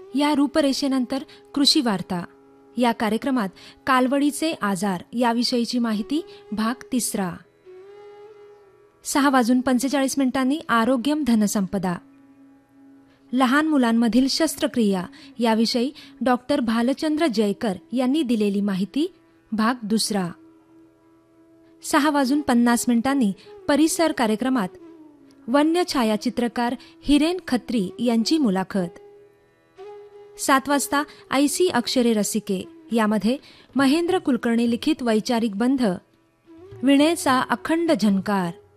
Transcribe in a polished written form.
या रूपरेषेनंतर कृषी वार्ता. या कार्यक्रमात कालवडीचे आजार याविषयीची माहिती भाग 3. 6:45 आरोग्यम धनसंपदा. लहान मुलांमधील शस्त्रक्रिया याविषयी डॉक्टर भालचंद्र जयकर यांनी दिलेली माहिती भाग 2. 6:50 परिसर कार्यक्रमात वन्य छायाचित्रकार हिरेन खत्री यांची मुलाखत. 7 वाजता ऐसी अक्षरे रसिके यामध्ये महेंद्र कुलकर्णी लिखित वैचारिक बंध, विणेचा अखंड झंकार